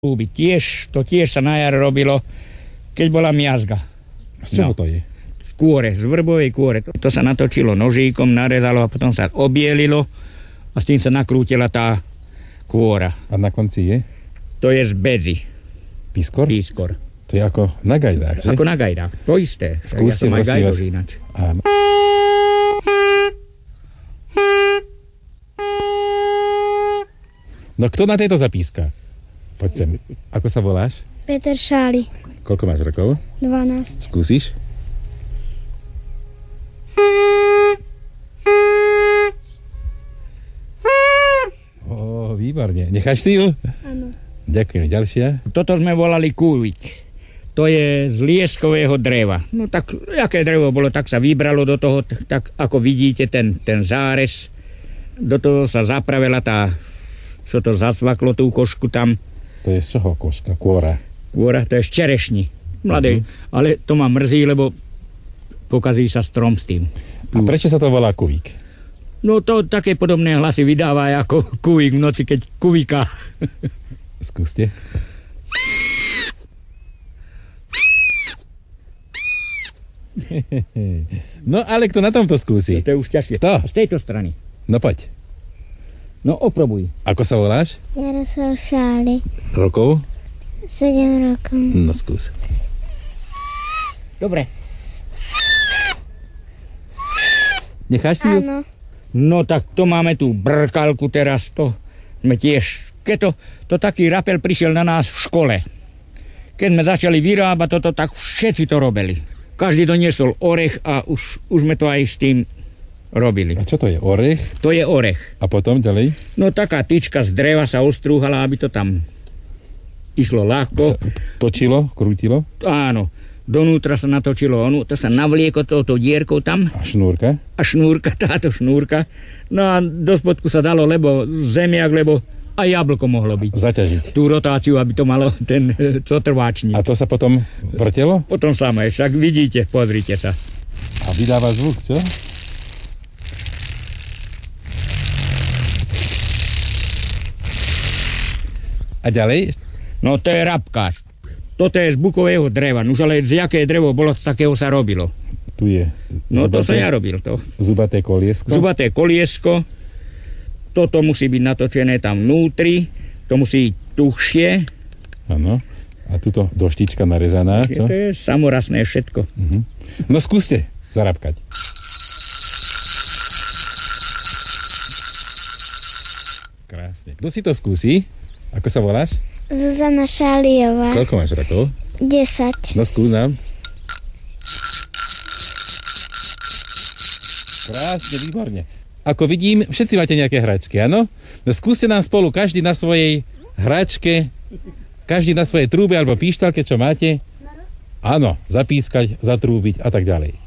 To tiež sa na jar robilo, keď bola miazga. Z čoho to je? Z kôre, z vrbovej kôre. To sa natočilo nožíkom, narezalo a potom sa obielilo a s tým sa nakrútila tá kôra. A na konci je? To je z bedzi. Pískor? Pískor. To je ako na gajdách, že? Ako na gajdách, to isté. Skúste, ja som aj prosím vás. gajdož ináč. Áno. No kto na tejto zapíska? Poď sem. Ako sa voláš? Peter Šáli, Koľko máš rokov? 12. Skúsiš? Ó, výborne. Necháš si ju? Áno. Ďakujem. Ďalšia? Toto sme volali kúvik. To je z lieskového dreva. No tak, aké drevo bolo, tak sa vybralo do toho, tak ako vidíte, ten zárez. Do toho sa zapravila tá, čo to zasvaklo, tú košku tam. To je z čoho koška? Kôra? Kôra, to je z čerešni. Mladej, ale to ma mrzí, lebo pokazí sa strom s tým. A prečo sa to volá kuvík? No to také podobné hlasy vydáva ako kuvík v noci, keď kuvíka. Skúste. No ale kto na tomto skúsi? To je už ťažšie. Kto? Z tejto strany. No poď. No oprobuj. Ako sa voláš? Jaroslav Šáli, Rokov? 7 rokov. No skús. Dobre. Necháš si ju? Áno. No tak to máme tu brkalku teraz, to sme tiež, keď to taký rapel prišiel na nás v škole. Keď sme začali vyrábať toto, tak všetci to robili. Každý doniesol orech a už sme to aj s tým robili. A čo to je? Orech? To je orech. A potom ďalej? No taká tyčka z dreva sa ostrúhala, aby to tam išlo ľahko. Sa točilo? Krútilo? Áno. Donútra sa natočilo, to sa navlieko touto dierkou tam. A šnúrka? A šnúrka, táto šnúrka. No a do spodku sa dalo, lebo zemiak, lebo aj jablko mohlo byť. Zaťažiť. Tú rotáciu, aby to malo ten cotrváčnik. A to sa potom vrtelo? Potom samé, však vidíte, pozrite sa. A vydáva zvuk, čo? A ďalej? No to je rabkáč. Toto je z bukového dreva. Už ale z jaké drevo bolo, z takého sa robilo. Tu je No to som ja robil to. Zubaté koliesko. Zubaté koliesko. Toto musí byť natočené tam vnútri. To musí byť tuhšie. Áno. A tuto doštička narezaná, čo? To je samorasné všetko. No skúste zarabkať. Krásne. Kto si to skúsi? Ako sa voláš? Zuzana Šáliová, Koľko máš rokov? 10. No skús nám. Krásne, výborne. Ako vidím, všetci máte nejaké hračky, áno? No skúste nám spolu, každý na svojej hračke, každý na svojej trúbe alebo píšťalke, čo máte. Áno, zapískať, zatrúbiť a tak ďalej.